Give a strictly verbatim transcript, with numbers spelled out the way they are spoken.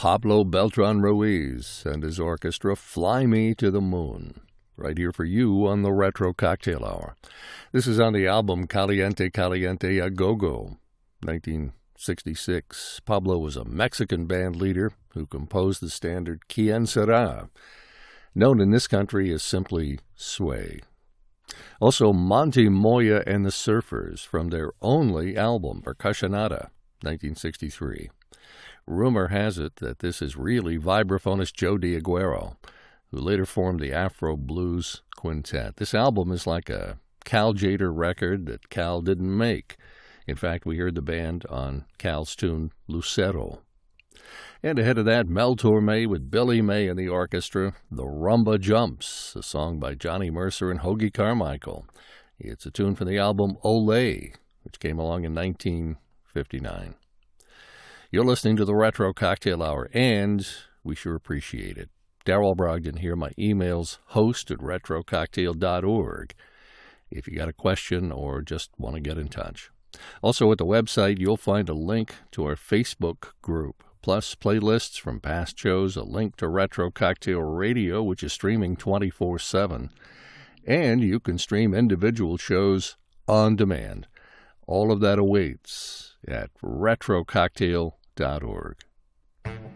Pablo Beltran Ruiz and his orchestra, Fly Me to the Moon, right here for you on the Retro Cocktail Hour. This is on the album Caliente Caliente A Go-Go, nineteen sixty-six. Pablo was a Mexican band leader who composed the standard Quien Será, known in this country as simply Sway. Also, Monty Moya and the Surfers from their only album, Percussionata, nineteen sixty-three. Rumor has it that this is really vibraphonist Joe D'Aguero, who later formed the Afro Blues Quintet. This album is like a Cal Tjader record that Cal didn't make. In fact, we heard the band on Cal's tune, Lucero. And ahead of that, Mel Torme with Billy May and the orchestra, The Rumba Jumps, a song by Johnny Mercer and Hoagy Carmichael. It's a tune from the album Olé, which came along in nineteen fifty-nine. You're listening to the Retro Cocktail Hour, and we sure appreciate it. Darrell Brogdon here. My email's host at retro cocktail dot org if you got a question or just want to get in touch. Also, at the website, you'll find a link to our Facebook group, plus playlists from past shows, a link to Retro Cocktail Radio, which is streaming twenty-four seven, and you can stream individual shows on demand. All of that awaits at retro cocktail dot org.